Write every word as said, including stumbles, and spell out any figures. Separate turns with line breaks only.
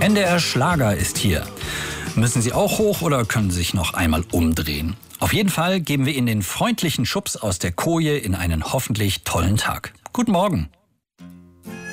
N D R Schlager ist hier. Müssen Sie auch hoch oder können Sie sich noch einmal umdrehen? Auf jeden Fall geben wir Ihnen den freundlichen Schubs aus der Koje in einen hoffentlich tollen Tag. Guten Morgen.